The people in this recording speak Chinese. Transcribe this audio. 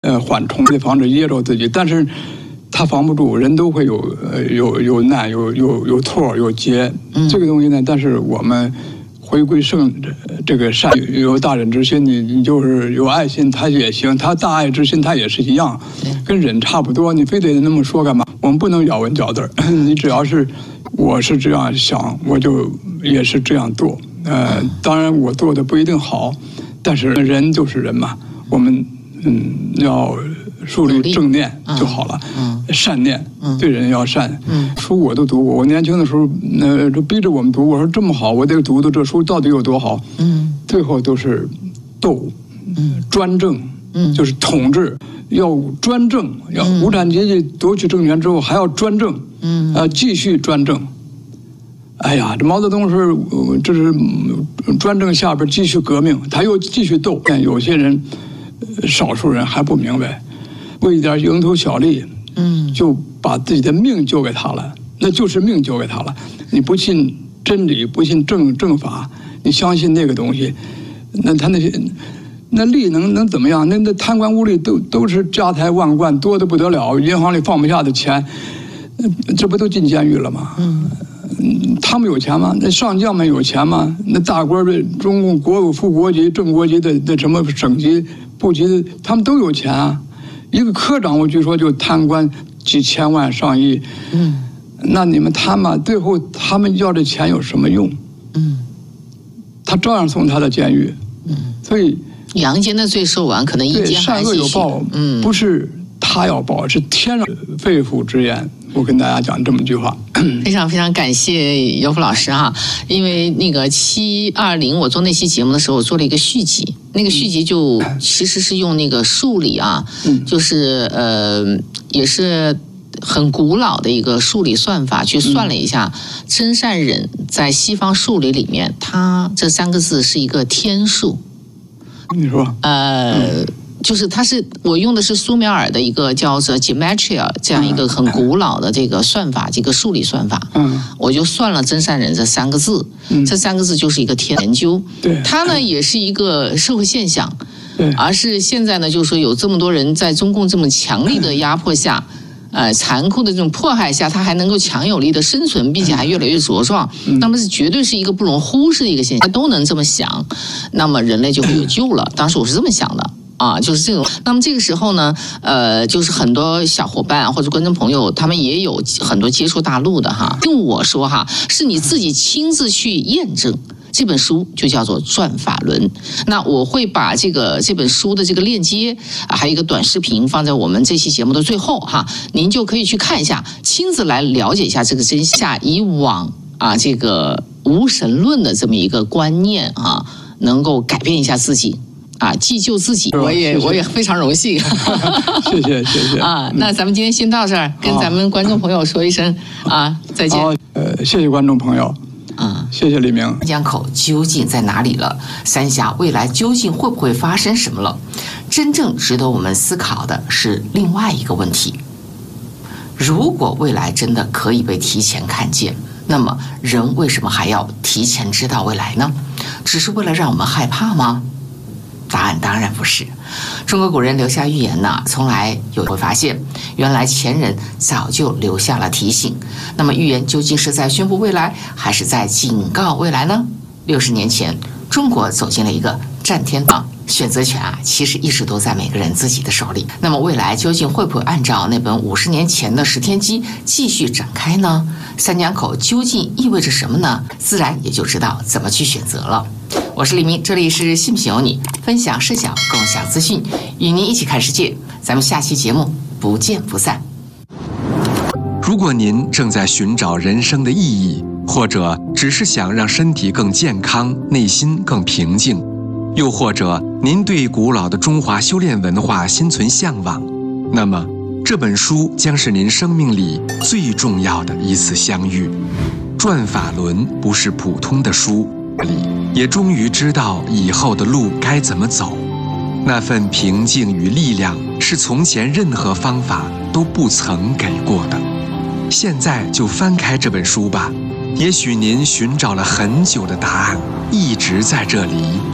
缓冲的防止噎着自己，但是它防不住，人都会有难，有错，有结，这个东西呢，但是我们回归这个善，有大忍之心，你就是有爱心，它也行，它大爱之心，它也是一样，跟忍差不多，你非得那么说干嘛？我们不能咬文嚼字，你只要是我是这样想，我就也是这样做，当然我做的不一定好，但是人就是人嘛，我们要树立正念就好了，善念，对人要善。书我都读过，我年轻的时候，就逼着我们读，我说这么好，我得读这书到底有多好？最后都是斗，专政，就是统治，要专政，要无产阶级夺取政权之后还要专政，继续专政。哎呀，这毛泽东是这是专政下边继续革命，他又继续斗。但有些人，少数人还不明白，为一点蝇头小利，就把自己的命交给他了，那就是命交给他了。你不信真理，不信正法，你相信那个东西，那他那利能怎么样？那贪官污吏都是家财万贯，多得不得了，银行里放不下的钱，这不都进监狱了吗？他们有钱吗？那上将们有钱吗？那大官的中共国有副国级、正国级的什么省级、部级的，他们都有钱啊。一个科长，我据说就贪官几千万上亿。那你们贪嘛？最后他们要这钱有什么用？他照样送他的监狱。所以阳间的罪受完，可能阴间还继续。善恶有报， 不是他要报，是天上肺腑之言。我跟大家讲这么一句话。 非常非常感谢尤福老师哈，因为那个720我做那期节目的时候，我做了一个续集，那个续集就其实是用那个数理啊，就是也是很古老的一个数理算法去算了一下，真善忍在西方数理里面，它这3个字是一个天数。 你说？ 就是我用的是苏美尔的一个叫做 Gematria 这样一个很古老的这个算法，这个数理算法。我就算了真善忍这3个字，这3个字就是一个天研究。它呢也是一个社会现象，而是现在呢就是说有这么多人在中共这么强力的压迫下。残酷的这种迫害下，他还能够强有力的生存，并且还越来越茁壮，那么是绝对是一个不容忽视的一个现象。都能这么想，那么人类就会有救了。当时我是这么想的。就是这种。那么这个时候呢，就是很多小伙伴或者观众朋友，他们也有很多接触大陆的哈。跟我说哈，是你自己亲自去验证。这本书就叫做《转法轮》，那我会把这本书的这个链接还有一个短视频放在我们这期节目的最后哈，您就可以去看一下，亲自来了解一下这个真相。以往这个无神论的这么一个观念能够改变一下自己。济救自己，我也非常荣幸。 谢谢那咱们今天先到这儿，跟咱们观众朋友说一声再见。 谢谢观众朋友。谢谢李明。 三江口究竟在哪里了？三峡未来究竟会不会发生什么了？真正值得我们思考的是另外一个问题：如果未来真的可以被提前看见，那么人为什么还要提前知道未来呢？只是为了让我们害怕吗？答案当然不是。中国古人留下预言呢，从来会发现，原来前人早就留下了提醒。那么预言究竟是在宣布未来，还是在警告未来呢？60年前，中国走进了一个战天堂，选择权其实一直都在每个人自己的手里。那么未来究竟会不会按照那本50年前的10天机继续展开呢？三江口究竟意味着什么呢？自然也就知道怎么去选择了。我是李明，这里是信不信由你，分享视角，共享资讯，与您一起看世界。咱们下期节目不见不散。 如果您正在寻找人生的意义，或者只是想让身体更健康，内心更平静，又或者您对古老的中华修炼文化心存向往，那么这本书将是您生命里最重要的一次相遇。转法轮不是普通的书，也终于知道以后的路该怎么走。那份平静与力量是从前任何方法都不曾给过的。现在就翻开这本书吧，也许您寻找了很久的答案一直在这里。